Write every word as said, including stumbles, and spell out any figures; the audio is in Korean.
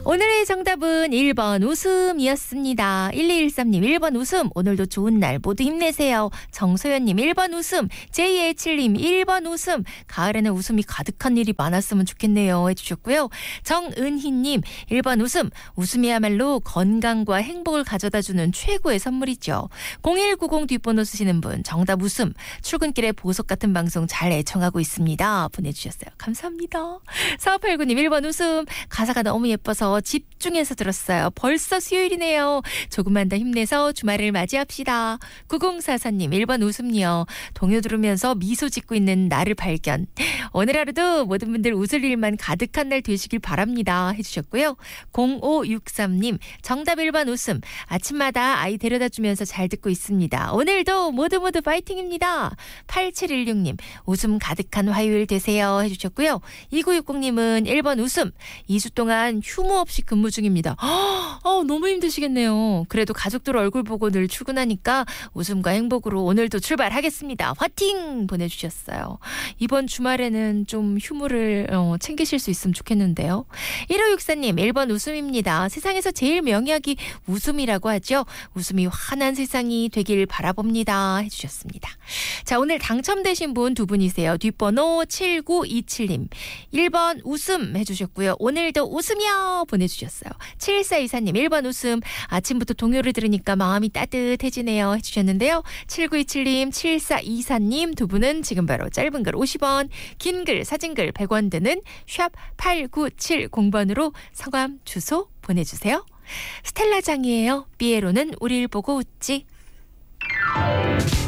오늘의 정답은 일 번 웃음이었습니다. 일이일삼 님 일 번 웃음. 오늘도 좋은 날 모두 힘내세요. 정소연님 일 번 웃음. 제이에이칠 님 일 번 웃음. 가을에는 웃음이 가득한 일이 많았으면 좋겠네요 해주셨고요. 정은희님 일 번 웃음. 웃음이야말로 건강과 행복을 가져다주는 최고의 선물이죠. 공일구공 뒷번호 쓰시는 분 정답 웃음. 출근길에 보석 같은 방송 잘 애청하고 있습니다 보내주셨어요. 감사합니다. 사오팔구 님 일 번 웃음. 가사가 너무 예뻐서 집중해서 들었어요. 벌써 수요일이네요. 조금만 더 힘내서 주말을 맞이합시다. 구공사사 님 일 번 웃음요. 동요 들으면서 미소 짓고 있는 나를 발견. 오늘 하루도 모든 분들 웃을 일만 가득한 날 되시길 바랍니다 해주셨고요. 공오육삼 님 정답 일 번 웃음. 아침마다 아이 데려다 주면서 잘 듣고 있습니다. 오늘도 모두 모두 파이팅입니다. 팔칠일육 님 웃음 가득한 화요일 되세요 해주셨고요. 이구육공 님은 일 번 웃음. 이 주 동안 휴무 없이 근무 중입니다. 아, 너무 힘드시겠네요. 그래도 가족들 얼굴 보고 늘 출근하니까 웃음과 행복으로 오늘도 출발하겠습니다. 화이팅 보내주셨어요. 이번 주말에는 좀 휴무를 어, 챙기실 수 있으면 좋겠는데요. 일오육사 님 일 번 웃음입니다. 세상에서 제일 명약이 웃음이라고 하죠. 웃음이 환한 세상이 되길 바라봅니다 해주셨습니다. 자, 오늘 당첨되신 분 두 분이세요. 뒷번호 칠구이칠 님 일 번 웃음 해주셨고요. 오늘도 웃음이요 보내주셨어요. 칠사이사 님 일 번 웃음. 아침부터 동요를 들으니까 마음이 따뜻해지네요 해주셨는데요. 칠구이칠 님 칠사이사 님 두 분은 지금 바로 짧은 글 오십 원, 긴 글 사진글 백 원 드는 샵 팔구칠공 번으로 성함 주소 보내주세요. 스텔라장이에요. 삐에로는 우릴 보고 웃지.